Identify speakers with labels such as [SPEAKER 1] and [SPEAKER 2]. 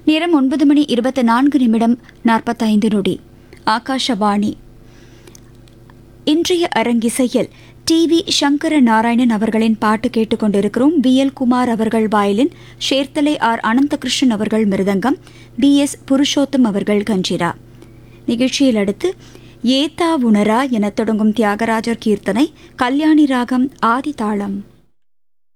[SPEAKER 1] நேரம் 9:24:45. ஆகாஷவாணி. இன்றைய அரங்கிசையில் டி.வி. சங்கர நாராயணன் அவர்களின் பாட்டு கேட்டுக்கொண்டிருக்கிறோம். பி.எல். குமார் அவர்கள் வயலின், ஷேர்த்தலை ஆர். அனந்தகிருஷ்ணன் அவர்கள் மிருதங்கம், பி.எஸ். புருஷோத்தம் அவர்கள் கஞ்சிரா. நிகழ்ச்சியில் அடுத்து ஏதா உணரா என தொடங்கும் தியாகராஜர் கீர்த்தனை, கல்யாணி ராகம், ஆதி தாளம்.